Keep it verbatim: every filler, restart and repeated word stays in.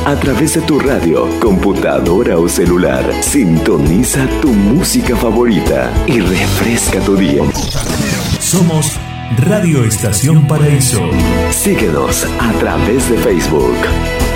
a través de tu radio, computadora o celular. Sintoniza tu música favorita y refresca tu día. Somos Radio Estación Paraíso. Síguenos a través de Facebook.